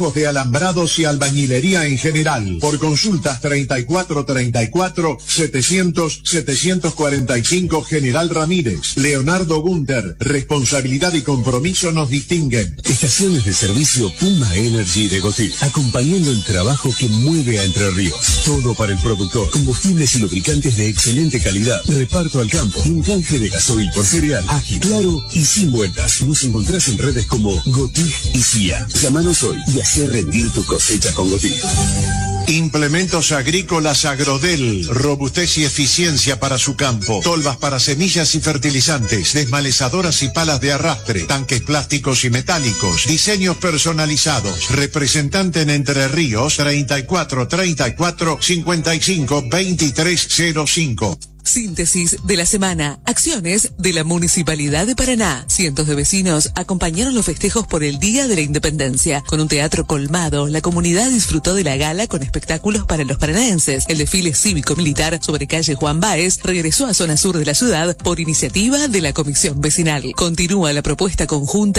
de alambrados y albañilería en general. Por consultas 3434-700-745 General Ramírez. Leonardo Gunter, responsabilidad y compromiso nos distinguen. Estaciones de servicio Puma Energy de Gotil, acompañando el trabajo que mueve a Entre Ríos. Todo para el productor, combustibles y lubricantes de excelente calidad, reparto al campo, un canje de gasoil por cereal, ágil, claro y sin vueltas. Nos encontrás en redes como Gotil y CIA. Llámanos hoy y hacer rendir tu cosecha con Gotil. Implementos agrícolas Agrodel, robustez y eficiencia para su campo, tolvas para semillas y fertilizantes, desmalezadoras y palas de arrastre, tanques plásticos y metálicos, diseños personalizados. Representante en Entre Ríos 3434-552305. Síntesis de la semana. Acciones de la Municipalidad de Paraná. Cientos de vecinos acompañaron los festejos por el Día de la Independencia. Con un teatro colmado, la comunidad disfrutó de la gala con espectáculos para los paranaenses. El desfile cívico-militar sobre calle Juan Báez regresó a zona sur de la ciudad por iniciativa de la Comisión Vecinal. Continúa la propuesta conjunta